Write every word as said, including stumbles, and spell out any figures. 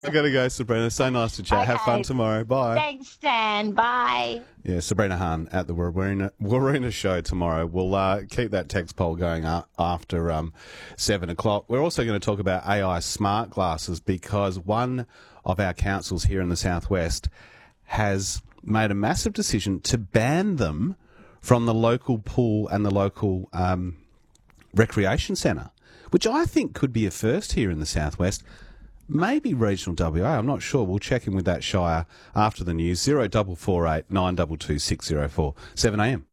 I got to go, Sabrina. So nice to chat. Have fun Okay. tomorrow. Bye. Thanks, Dan. Bye. Yeah, Sabrina Hahn at the Warina, Warina show tomorrow. We'll uh, keep that text poll going uh, after um, seven o'clock. We're also going to talk about A I smart glasses because one of our councils here in the southwest has made a massive decision to ban them from the local pool and the local um, recreation centre, which I think could be a first here in the southwest. Maybe regional W A, I'm not sure. We'll check in with that Shire after the news. zero four four eight nine two two six zero four, seven a m.